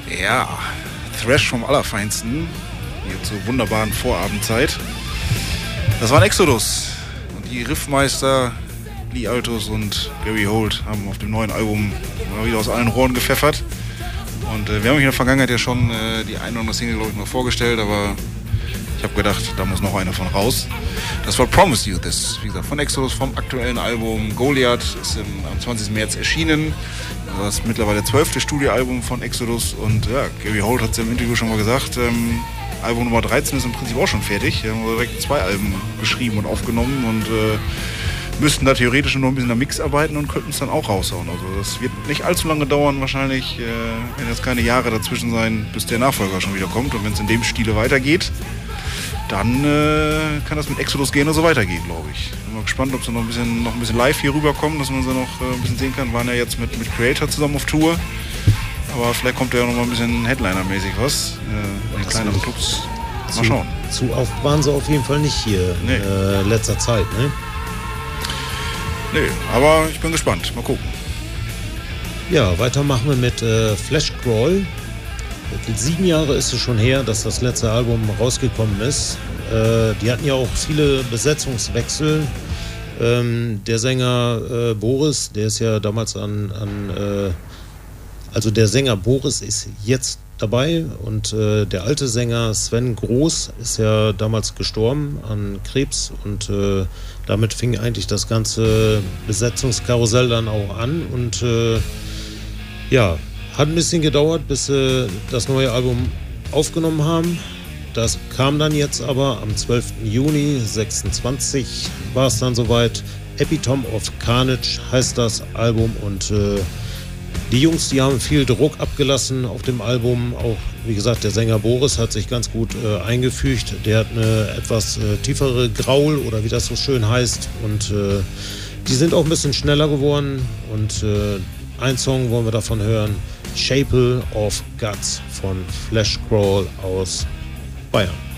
Ja, Thrash vom Allerfeinsten. Hier zur wunderbaren Vorabendzeit. Das war ein Exodus. Und die Riffmeister Lee Altus und Gary Holt haben auf dem neuen Album mal wieder aus allen Rohren gepfeffert. Und wir haben euch in der Vergangenheit ja schon die eine oder andere Single, glaube ich, mal vorgestellt, aber ich habe gedacht, da muss noch einer von raus. Das war Promise You This, wie gesagt, von Exodus, vom aktuellen Album Goliath, ist am 20. März erschienen. Das ist mittlerweile das 12. Studioalbum von Exodus und ja, Gary Holt hat es ja im Interview schon mal gesagt, Album Nummer 13 ist im Prinzip auch schon fertig. Wir haben direkt 2 Alben geschrieben und aufgenommen und müssten da theoretisch nur ein bisschen am Mix arbeiten und könnten es dann auch raushauen. Also das wird nicht allzu lange dauern wahrscheinlich, wenn jetzt keine Jahre dazwischen sein, bis der Nachfolger schon wieder kommt. Und wenn es in dem Stile weitergeht, dann kann das mit Exodus gehen und so weitergehen, glaube ich. Bin mal gespannt, ob sie noch ein bisschen live hier rüberkommen, dass man sie noch ein bisschen sehen kann. Wir waren ja jetzt mit Creator zusammen auf Tour. Aber vielleicht kommt ja noch mal ein bisschen Headliner-mäßig was. In den kleineren Clubs. Mal schauen. Zu oft waren sie auf jeden Fall nicht hier in letzter Zeit, ne? Nee, aber ich bin gespannt. Mal gucken. Ja, weiter machen wir mit Flesh Crawl. 7 Jahre ist es schon her, dass das letzte Album rausgekommen ist. Die hatten ja auch viele Besetzungswechsel. Der Sänger Boris, der ist ja damals also der Sänger Boris ist jetzt dabei und der alte Sänger Sven Groß ist ja damals gestorben an Krebs und damit fing eigentlich das ganze Besetzungskarussell dann auch an und hat ein bisschen gedauert, bis sie das neue Album aufgenommen haben. Das kam dann jetzt aber am 12. Juni 26 war es dann soweit. Epitome of Carnage heißt das Album und die Jungs, die haben viel Druck abgelassen auf dem Album. Auch, wie gesagt, der Sänger Boris hat sich ganz gut eingefügt. Der hat eine etwas tiefere Graul oder wie das so schön heißt. Und die sind auch ein bisschen schneller geworden. Und ein Song wollen wir davon hören. Chapel of Guts von Flesh Crawl aus Bayern.